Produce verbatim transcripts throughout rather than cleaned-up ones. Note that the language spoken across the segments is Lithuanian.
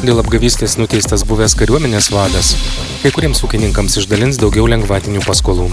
Dėl apgavystės nuteistas buvęs kariuomenės vadas. Kai kuriems ūkininkams išdalins daugiau lengvatinių paskolų.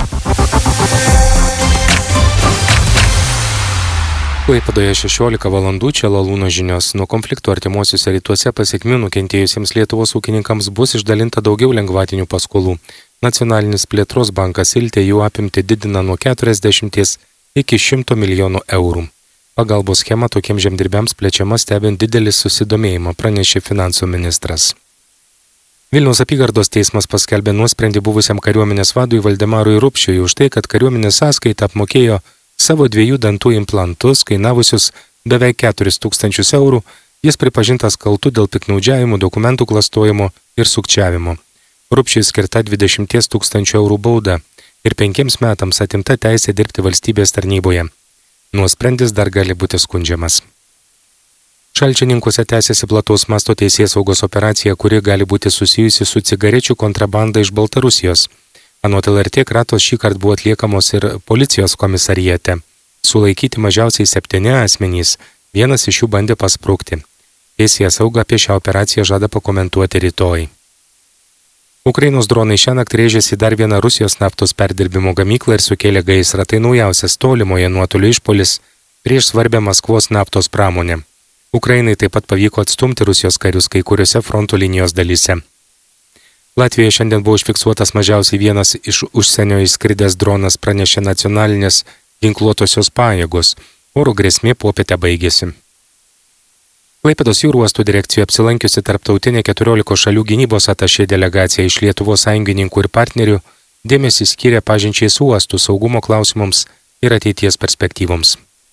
Klaipėdoje šešiolika valandų, čia Lalūno žinios. Nuo konflikto artimuosiuose rytuose pasekmių nukentėjusiems Lietuvos ūkininkams bus išdalinta daugiau lengvatinių paskolų. Nacionalinis plėtros bankas Iltė jų apimtį didina nuo keturiasdešimties iki šimto milijonų eurų. Pagalbos schema tokiems žemdirbiams plečiama stebint didelį susidomėjimą, pranešė finansų ministras. Vilniaus apygardos teismas paskelbė nuosprendį buvusiam kariuomenės vadui Valdemarui Rupšiui už tai, kad kariuomenės sąskaita apmokėjo savo dviejų dantų implantus, kainavusius beveik keturis tūkstančius eurų, jis pripažintas kaltu dėl piknaudžiavimo, dokumentų klastojimo ir sukčiavimo. Rupšiui skirta dvidešimties tūkstančių eurų bauda ir penkiems metams atimta teisė dirbti valstybės tarnyboje. Nuosprendis dar gali būti skundžiamas. Šalčininkuose tęsiasi plataus masto teisėsaugos operacija, kuri gali būti susijusi su cigarečių kontrabanda iš Baltarusijos. Anot L R T kratos šįkart buvo atliekamos ir policijos komisariate. Sulaikyti mažiausiai septyni asmenys, vienas iš jų bandė pasprukti. Teisėsauga apie šią operaciją žada pakomentuoti rytoj. Ukrainos dronai šiąnakt rėžėsi dar vieną Rusijos naftos perdirbimo gamyklą ir sukėlė gaisrą. Tai naujausias tolimoje nuotolio išpuolis prieš svarbią Maskvos naftos pramonę. Ukrainai taip pat pavyko atstumti Rusijos karius kai kuriuose fronto linijos dalyse. Latvijoje šiandien buvo užfiksuotas mažiausiai vienas iš užsienio įskridęs dronas, pranešė nacionalinės ginkluotosios pajėgos. Oro grėsmė popietę baigėsi. Klaipėdos jūrų uostų direkcijoje apsilankiusi tarptautinė keturiolikos šalių gynybos atašė delegacija iš Lietuvos sąjungininkų ir partnerių dėmesį skyrė pažinčiai su uostų saugumo klausimams ir ateities perspektyvoms.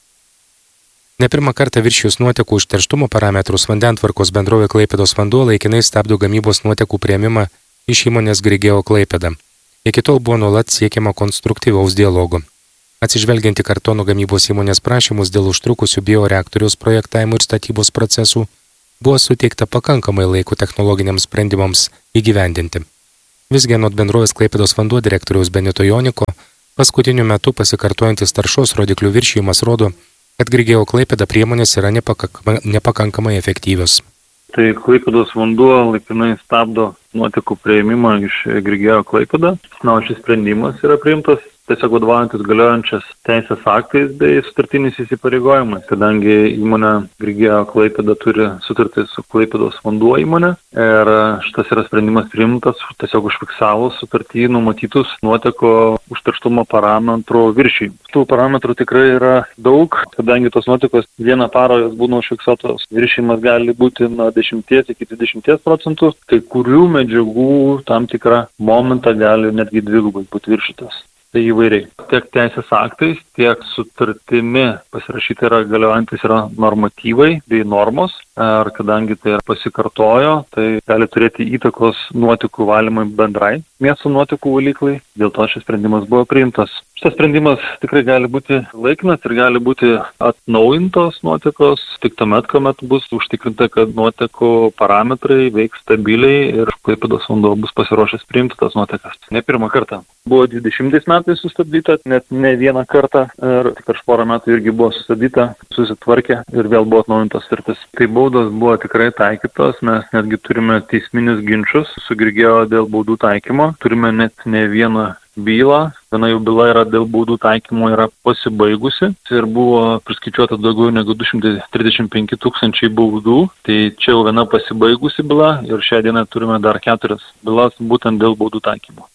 Ne pirmą kartą viršijus nuotekų užterštumo parametrus vandentvarkos bendrovė Klaipėdos vanduo laikinai stabdo gamybos nuotekų priėmimą iš įmonės Grigeo Klaipėda. Iki tol buvo nuolat siekiama konstruktyvaus dialogo. Atsižvelgiant į kartono gamybos įmonės prašymus dėl užtrukusių bioreaktoriaus projektavimo ir statybos procesų, buvo suteikta pakankamai laiko technologiniams sprendimams įgyvendinti. Visgi anot bendrovės Klaipėdos vanduo direktoriaus Benito Joniko, paskutiniu metu pasikartojantis taršos rodiklių viršijimas rodo, kad Grigeo Klaipėda priemonės yra nepakankama, nepakankamai efektyvios. Tai Klaipėdos vanduo laikinai stabdo nuotekų priėmimą iš Grigeo Klaipėda. Na, šis sprendimas yra priimtas tiesiog vadovaujantis galiojančias teisės aktais bei sutartiniais įsipareigojimais, kadangi įmonė Grigeo Klaipėda turi sutartį su Klaipėdos vanduo įmonė ir šitas yra sprendimas priimtas tiesiog užfiksavus sutartį numatytus nuoteko užterštumo parametrų viršijimus. Tų parametrų tikrai yra daug, kadangi tos nuotekos vieną parą jos būna užfiksuotos. Viršijimas gali būti nuo dešimties iki dvidešimties procentų, kai kurių medžiagų tam tikrą momentą gali netgi dvigubai būti viršytas. Tai įvairiai. Tiek teisės aktais, tiek sutartimi pasirašyti yra galiojantis yra normatyvai bei normos. Ir kadangi tai pasikartojo, tai gali turėti įtakos nuotekų valymui bendrai miesto nuotekų valyklai. Dėl to šis sprendimas buvo priimtas. Šitas sprendimas tikrai gali būti laikinas ir gali būti atnaujintos nuotekos tik tuomet, kuomet bus užtikrinta, kad nuotekų parametrai veiks stabiliai ir Klaipėdos vanduo bus pasiruošęs priimti tas nuotekas. Ne pirmą kartą. Buvo dvidešimtais metais sustabdyta, net ne vieną kartą ir tik prieš porą metų irgi buvo sustabdyta, susitvarkė ir vėl buvo atnaujintas sutartis. Tai baudos buvo tikrai taikytos, mes netgi turime teisminius ginčius su Grigeo dėl baudų taikymo, turime net ne vieną bylą, viena jų byla yra dėl baudų taikymo yra pasibaigusi ir buvo priskaičiuota daugiau negu du šimtai trisdešimt penki tūkstančiai baudų, tai čia jau viena pasibaigusi byla ir šią dieną turime dar keturias bylas būtent dėl baudų taikymo.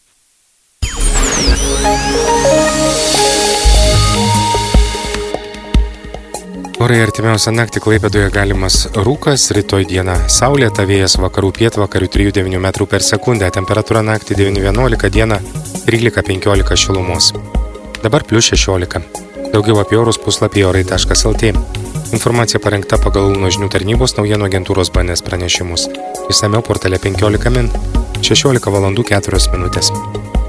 Orai artimiausią naktį Klaipėdoje galimas rūkas, rytoj dieną saulėta, vėjas vakarų pietvakarių trijų devynių metrų per sekundę, temperatūra naktį devyni vienuolika, dieną trylika penkiolika šilumos. Dabar plius šešiolika. Daugiau apie orus puslapyje orai taškas el tė. Informacija parengta pagal Lalūno žinių tarnybos naujienų agentūros B N S pranešimus. Išsamiau portale penkiolika min, šešiolika valandų keturios minutės.